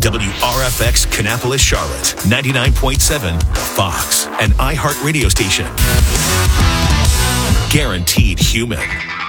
WRFX Kannapolis, Charlotte, 99.7 The Fox, an iHeart radio station. Guaranteed human.